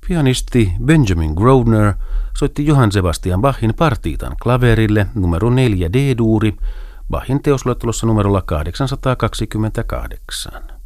Pianisti Benjamin Grosvenor soitti Johann Sebastian Bachin partiitan klaverille numero 4 D-duuri Bachin teosluettelossa numerolla 828.